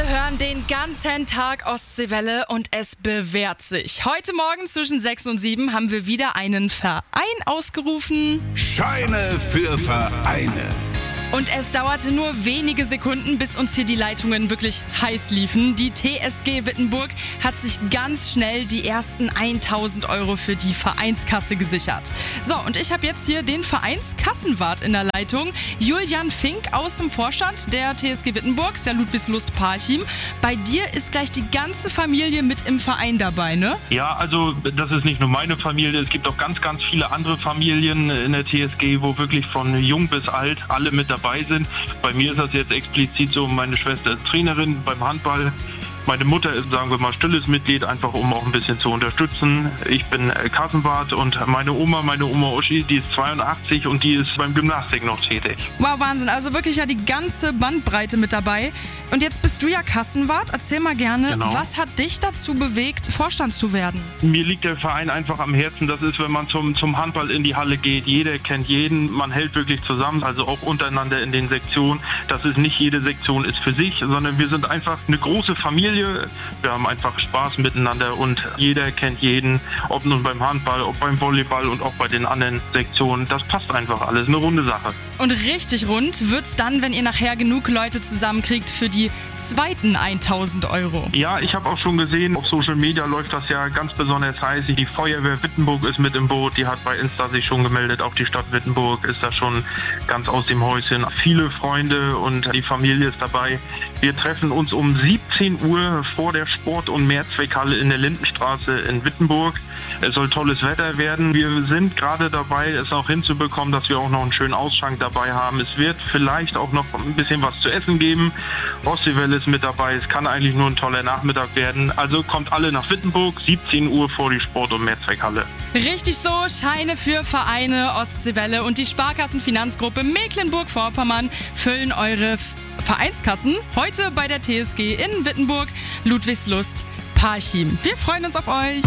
hören den ganzen Tag Ostseewelle und es bewährt sich. Heute Morgen zwischen 6 und 7 haben wir wieder einen Verein ausgerufen. Scheine für Vereine. Und es dauerte nur wenige Sekunden, bis uns hier die Leitungen wirklich heiß liefen. Die TSG Wittenburg hat sich ganz schnell die ersten 1.000 Euro für die Vereinskasse gesichert. So, und ich habe jetzt hier den Vereinskassenwart in der Leitung. Julian Fink aus dem Vorstand der TSG Wittenburg, ist ja Ludwigslust Parchim. Bei dir ist gleich die ganze Familie mit im Verein dabei, ne? Ja, also das ist nicht nur meine Familie. Es gibt auch ganz, ganz viele andere Familien in der TSG, wo wirklich von jung bis alt alle mit dabei sind. Bei mir ist das jetzt explizit so, meine Schwester ist Trainerin beim Handball. Meine Mutter ist, sagen wir mal, stilles Mitglied, einfach um auch ein bisschen zu unterstützen. Ich bin Kassenwart und meine Oma Uschi, die ist 82 und die ist beim Gymnastik noch tätig. Wow, Wahnsinn. Also wirklich ja die ganze Bandbreite mit dabei. Und jetzt bist du ja Kassenwart. Erzähl mal gerne, Genau. Was hat dich dazu bewegt, Vorstand zu werden? Mir liegt der Verein einfach am Herzen. Das ist, wenn man zum Handball in die Halle geht. Jeder kennt jeden. Man hält wirklich zusammen, also auch untereinander in den Sektionen. Das ist nicht jede Sektion ist für sich, sondern wir sind einfach eine große Familie. Wir haben einfach Spaß miteinander und jeder kennt jeden, ob nun beim Handball, ob beim Volleyball und auch bei den anderen Sektionen. Das passt einfach alles, eine runde Sache. Und richtig rund wird's dann, wenn ihr nachher genug Leute zusammenkriegt für die zweiten 1.000 Euro. Ja, ich habe auch schon gesehen, auf Social Media läuft das ja ganz besonders heiß. Die Feuerwehr Wittenburg ist mit im Boot, die hat bei Insta sich schon gemeldet. Auch die Stadt Wittenburg ist da schon ganz aus dem Häuschen. Viele Freunde und die Familie ist dabei. Wir treffen uns um 17 Uhr vor der Sport- und Mehrzweckhalle in der Lindenstraße in Wittenburg. Es soll tolles Wetter werden. Wir sind gerade dabei, es auch hinzubekommen, dass wir auch noch einen schönen Ausschank dabei haben. Es wird vielleicht auch noch ein bisschen was zu essen geben. Ostseewelle ist mit dabei. Es kann eigentlich nur ein toller Nachmittag werden. Also kommt alle nach Wittenburg, 17 Uhr vor die Sport- und Mehrzweckhalle. Richtig so, Scheine für Vereine Ostseewelle und die Sparkassenfinanzgruppe Mecklenburg-Vorpommern füllen eure Vereinskassen heute bei der TSG in Wittenburg, Ludwigslust Parchim. Wir freuen uns auf euch.